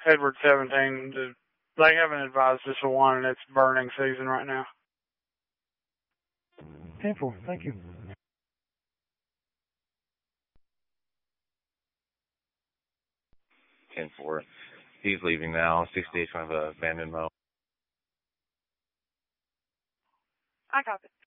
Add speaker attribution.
Speaker 1: Edward 17. They haven't advised us of one, and it's burning season right now.
Speaker 2: 10-4, thank you.
Speaker 3: 10-4. He's leaving now. 68 from abandoned mode.
Speaker 4: I copy.